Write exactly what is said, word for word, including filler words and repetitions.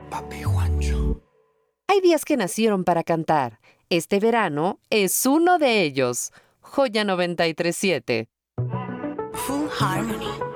Papi Juancho. Hay días que nacieron para cantar. Este verano es uno de ellos. Joya noventa y tres punto siete. Full Harmony.